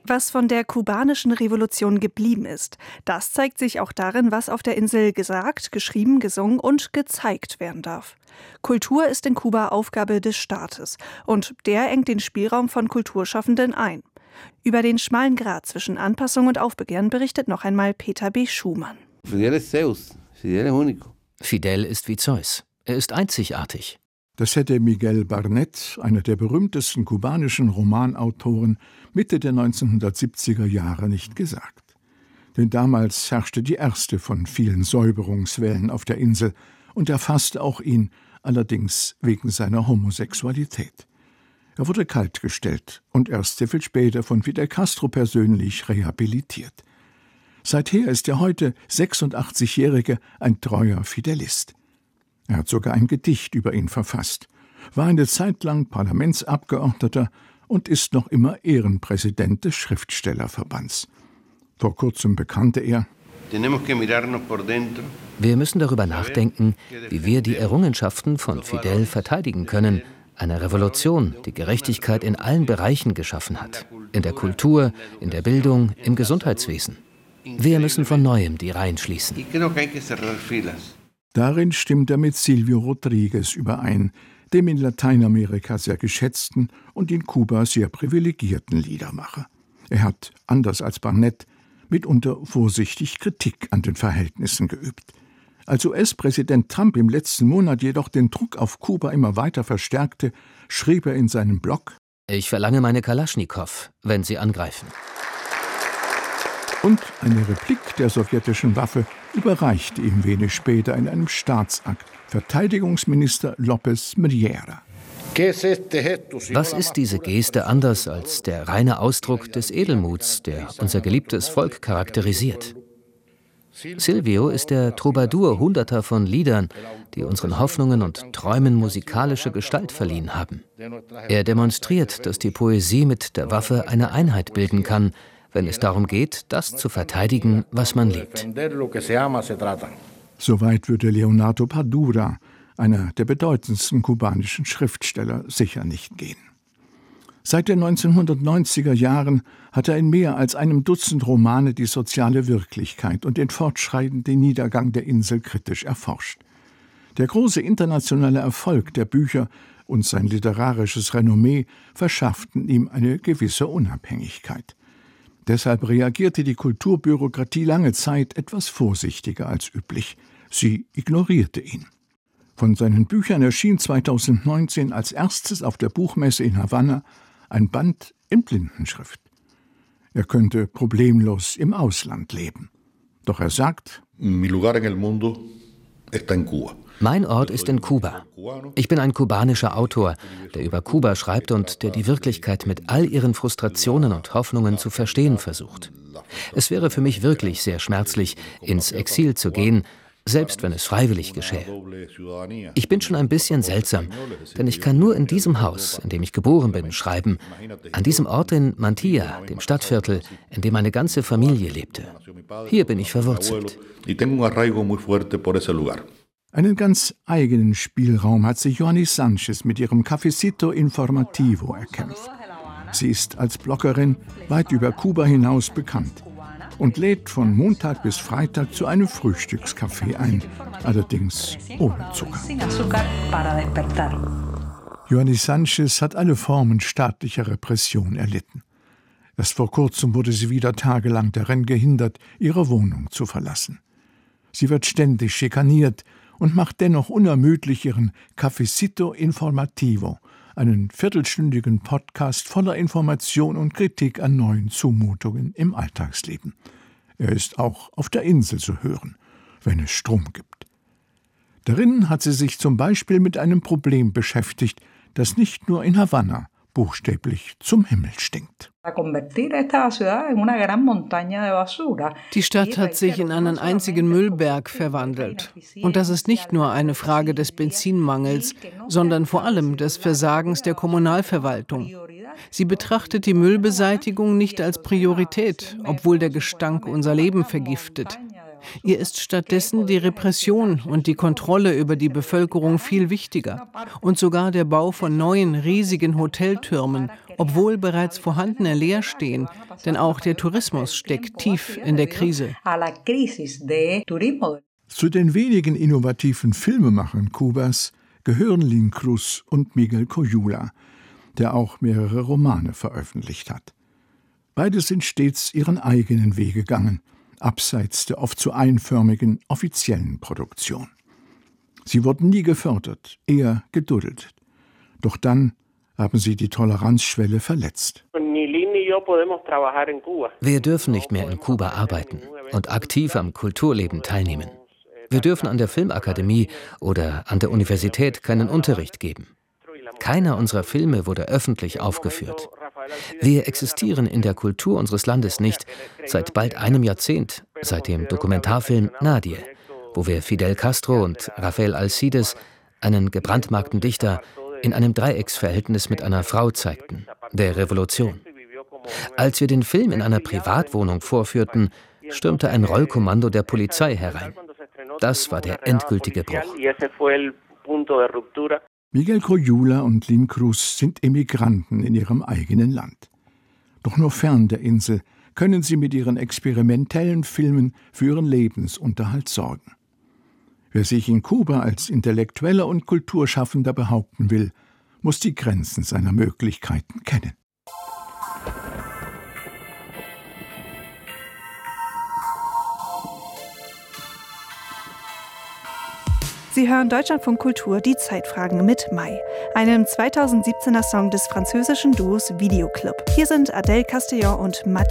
Was von der kubanischen Revolution geblieben ist, das zeigt sich auch darin, was auf der Insel gesagt, geschrieben, gesungen und gezeigt werden darf. Kultur ist in Kuba Aufgabe des Staates und der engt den Spielraum von Kulturschaffenden ein. Über den schmalen Grat zwischen Anpassung und Aufbegehren berichtet noch einmal Peter B. Schumann. Fidel ist Zeus, Fidel ist único. Fidel ist wie Zeus. Er ist einzigartig. Das hätte Miguel Barnet, einer der berühmtesten kubanischen Romanautoren, Mitte der 1970er Jahre nicht gesagt. Denn damals herrschte die erste von vielen Säuberungswellen auf der Insel und erfasste auch ihn, allerdings wegen seiner Homosexualität. Er wurde kaltgestellt und erst sehr viel später von Fidel Castro persönlich rehabilitiert. Seither ist der heute 86-Jährige ein treuer Fidelist. Er hat sogar ein Gedicht über ihn verfasst, war eine Zeit lang Parlamentsabgeordneter und ist noch immer Ehrenpräsident des Schriftstellerverbands. Vor kurzem bekannte er: Wir müssen darüber nachdenken, wie wir die Errungenschaften von Fidel verteidigen können, eine Revolution, die Gerechtigkeit in allen Bereichen geschaffen hat, in der Kultur, in der Bildung, im Gesundheitswesen. Wir müssen von Neuem die Reihen schließen. Darin stimmt er mit Silvio Rodríguez überein, dem in Lateinamerika sehr geschätzten und in Kuba sehr privilegierten Liedermacher. Er hat, anders als Barnet, mitunter vorsichtig Kritik an den Verhältnissen geübt. Als US-Präsident Trump im letzten Monat jedoch den Druck auf Kuba immer weiter verstärkte, schrieb er in seinem Blog: Ich verlange meine Kalaschnikow, wenn sie angreifen. Und eine Replik der sowjetischen Waffe überreichte ihm wenig später in einem Staatsakt Verteidigungsminister López Murriera. Was ist diese Geste anders als der reine Ausdruck des Edelmuts, der unser geliebtes Volk charakterisiert? Silvio ist der Troubadour Hunderter von Liedern, die unseren Hoffnungen und Träumen musikalische Gestalt verliehen haben. Er demonstriert, dass die Poesie mit der Waffe eine Einheit bilden kann, wenn es darum geht, das zu verteidigen, was man liebt. Soweit würde Leonardo Padura, einer der bedeutendsten kubanischen Schriftsteller, sicher nicht gehen. Seit den 1990er Jahren hat er in mehr als einem Dutzend Romane die soziale Wirklichkeit und den fortschreitenden Niedergang der Insel kritisch erforscht. Der große internationale Erfolg der Bücher und sein literarisches Renommee verschafften ihm eine gewisse Unabhängigkeit. Deshalb reagierte die Kulturbürokratie lange Zeit etwas vorsichtiger als üblich. Sie ignorierte ihn. Von seinen Büchern erschien 2019 als erstes auf der Buchmesse in Havanna ein Band in Blindenschrift. Er könnte problemlos im Ausland leben. Doch er sagt: Mi lugar en el mundo está en Cuba. Mein Ort ist in Kuba. Ich bin ein kubanischer Autor, der über Kuba schreibt und der die Wirklichkeit mit all ihren Frustrationen und Hoffnungen zu verstehen versucht. Es wäre für mich wirklich sehr schmerzlich, ins Exil zu gehen, selbst wenn es freiwillig geschähe. Ich bin schon ein bisschen seltsam, denn ich kann nur in diesem Haus, in dem ich geboren bin, schreiben, an diesem Ort in Mantilla, dem Stadtviertel, in dem meine ganze Familie lebte. Hier bin ich verwurzelt. Einen ganz eigenen Spielraum hat sich Joanny Sánchez mit ihrem Cafecito Informativo erkämpft. Sie ist als Bloggerin weit über Kuba hinaus bekannt und lädt von Montag bis Freitag zu einem Frühstückscafé ein, allerdings ohne Zucker. Joanny Sánchez hat alle Formen staatlicher Repression erlitten. Erst vor kurzem wurde sie wieder tagelang daran gehindert, ihre Wohnung zu verlassen. Sie wird ständig schikaniert und macht dennoch unermüdlich ihren Cafecito Informativo, einen viertelstündigen Podcast voller Information und Kritik an neuen Zumutungen im Alltagsleben. Er ist auch auf der Insel zu hören, wenn es Strom gibt. Darin hat sie sich zum Beispiel mit einem Problem beschäftigt, das nicht nur in Havanna buchstäblich zum Himmel stinkt. Die Stadt hat sich in einen einzigen Müllberg verwandelt. Und das ist nicht nur eine Frage des Benzinmangels, sondern vor allem des Versagens der Kommunalverwaltung. Sie betrachtet die Müllbeseitigung nicht als Priorität, obwohl der Gestank unser Leben vergiftet. Ihr ist stattdessen die Repression und die Kontrolle über die Bevölkerung viel wichtiger. Und sogar der Bau von neuen, riesigen Hoteltürmen, obwohl bereits vorhandene leer stehen. Denn auch der Tourismus steckt tief in der Krise. Zu den wenigen innovativen Filmemachern Kubas gehören Lin Cruz und Miguel Coyula, der auch mehrere Romane veröffentlicht hat. Beide sind stets ihren eigenen Weg gegangen, abseits der oft zu einförmigen offiziellen Produktion. Sie wurden nie gefördert, eher geduldet. Doch dann haben sie die Toleranzschwelle verletzt. Wir dürfen nicht mehr in Kuba arbeiten und aktiv am Kulturleben teilnehmen. Wir dürfen an der Filmakademie oder an der Universität keinen Unterricht geben. Keiner unserer Filme wurde öffentlich aufgeführt. Wir existieren in der Kultur unseres Landes nicht seit bald einem Jahrzehnt, seit dem Dokumentarfilm Nadie, wo wir Fidel Castro und Rafael Alcides, einen gebrandmarkten Dichter, in einem Dreiecksverhältnis mit einer Frau zeigten, der Revolution. Als wir den Film in einer Privatwohnung vorführten, stürmte ein Rollkommando der Polizei herein. Das war der endgültige Bruch. Miguel Coyula und Lin Cruz sind Emigranten in ihrem eigenen Land. Doch nur fern der Insel können sie mit ihren experimentellen Filmen für ihren Lebensunterhalt sorgen. Wer sich in Kuba als Intellektueller und Kulturschaffender behaupten will, muss die Grenzen seiner Möglichkeiten kennen. Sie hören Deutschlandfunk Kultur, die Zeitfragen mit Mai, einem 2017er Song des französischen Duos Videoclub. Hier sind Adèle Castillon und Mathieu.